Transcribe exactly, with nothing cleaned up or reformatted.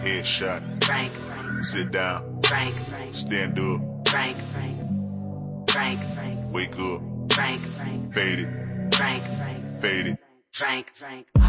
Headshot. Frank, Frank. Sit down. Frank, Frank. Stand up. Frank, Frank. Frank, Frank. Wake up. Frank, Frank. Fade it. Frank, Frank. Fade it. Frank, Frank.